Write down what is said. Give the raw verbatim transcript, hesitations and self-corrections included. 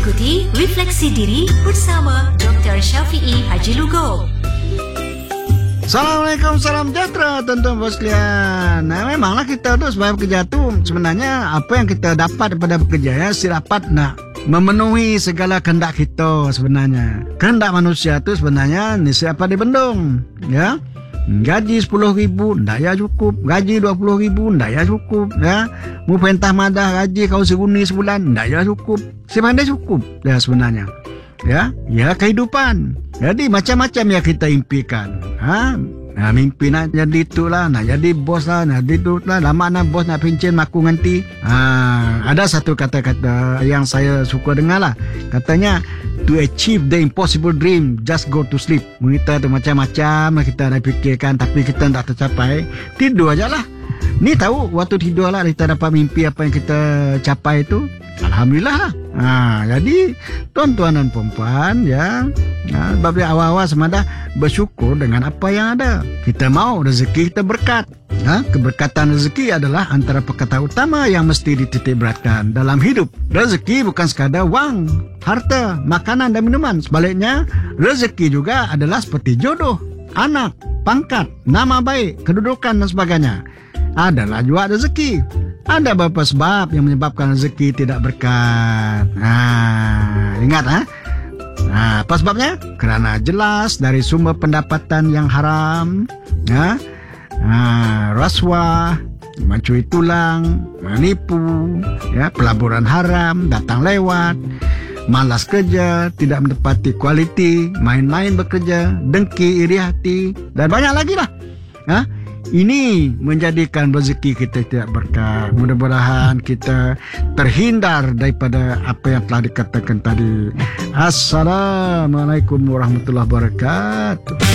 Ikuti Refleksi Diri bersama doktor Syafiee Haji Lugo. Assalamualaikum, salam sejahtera tuan-tuan bos sekalian. Nah, memanglah kita tu sebagai pekerja tu sebenarnya apa yang kita dapat daripada bekerja ya, si dapat nak memenuhi segala kehendak kita sebenarnya. Kehendak manusia tu sebenarnya ni siapa dibendung, ya. Gaji sepuluh ribu ndak ya cukup, gaji dua puluh ribu ndak ya cukup, ya. Mu pentah madah gaji kau seguni sebulan ndak ya cukup. Semana cukup ya sebenarnya. Ya, ya kehidupan. Jadi macam-macam yang kita impikan. Ha? Nah, mimpi nak jadi itulah, nak jadi bos lah, nak jadi itu lah. Lama nak bos nak pincin maku nanti. Ha, ada satu kata-kata yang saya suka dengar lah. Katanya, to achieve the impossible dream, just go to sleep. Kita tu macam-macam lah kita nak fikirkan, tapi kita tak tercapai. Tidur aja lah. Ni tahu, waktu tidur lah kita dapat mimpi apa yang kita capai itu. Alhamdulillah lah. Ha, jadi tuan-tuan dan perempuan ya, ha, sebab awal-awal semada bersyukur dengan apa yang ada. Kita mau rezeki kita berkat. Ha, keberkatan rezeki adalah antara perkara utama yang mesti dititik beratkan dalam hidup. Rezeki bukan sekadar wang, harta, makanan dan minuman. Sebaliknya, rezeki juga adalah seperti jodoh, anak, pangkat, nama baik, kedudukan dan sebagainya. Adalah juga rezeki. Ada beberapa sebab yang menyebabkan rezeki tidak berkat. Nah, ingat ha? Nah, apa sebabnya? Kerana jelas dari sumber pendapatan yang haram, ya, nah, rasuah, mencuri tulang, menipu, ya, pelaburan haram, datang lewat, malas kerja, tidak menepati kualiti, main-main bekerja, dengki, iri hati, dan banyak lagi lah. Ha? Ini menjadikan rezeki kita tidak berkah. Mudah-mudahan kita terhindar daripada apa yang telah dikatakan tadi. Assalamualaikum warahmatullahi wabarakatuh.